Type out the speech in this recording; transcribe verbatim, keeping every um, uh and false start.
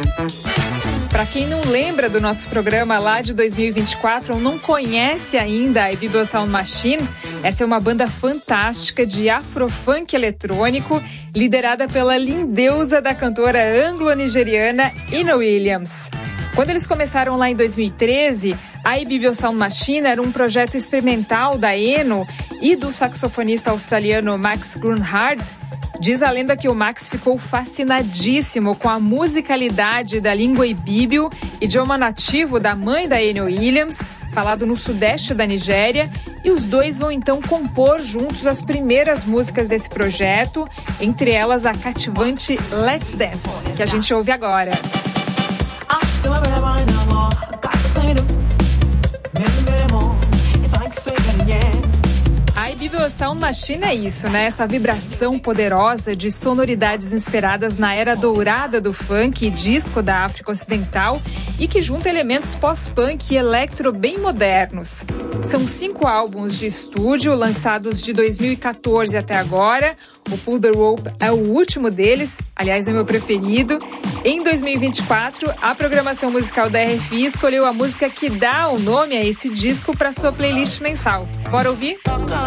Para quem não lembra do nosso programa lá de dois mil e vinte e quatro ou não conhece ainda a Ibibiol Sound Machine, essa é uma banda fantástica de afrofunk eletrônico, liderada pela lindeusa da cantora anglo-nigeriana Eno Williams. Quando eles começaram lá em dois mil e treze, a Ibibiol Sound Machine era um projeto experimental da Eno e do saxofonista australiano Max Grunhard. Diz a lenda que o Max ficou fascinadíssimo com a musicalidade da língua ibibio, idioma nativo da mãe da Eno Williams, falado no sudeste da Nigéria, e os dois vão então compor juntos as primeiras músicas desse projeto, entre elas a cativante Let's Dance, que a gente ouve agora. A Ibibiol Sound Machine é isso, né? Essa vibração poderosa de sonoridades inspiradas na era dourada do funk e disco da África Ocidental e que junta elementos pós-punk e electro bem modernos. São cinco álbuns de estúdio lançados de dois mil e quatorze até agora. O Pull the Rope é o último deles, aliás, é meu preferido. Em dois mil e vinte e quatro, a programação musical da R F I escolheu a música que dá o nome a esse disco para sua playlist mensal. Bora ouvir?